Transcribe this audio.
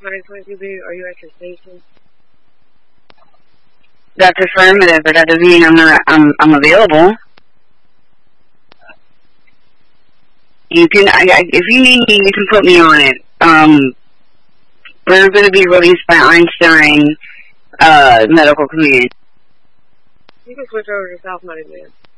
2022B, are you at your station? That's affirmative, but that doesn't mean I'm available. You can, if you need me, you can put me on it. We're going to be released by Einstein Medical Community. You can switch over to South Miami, man.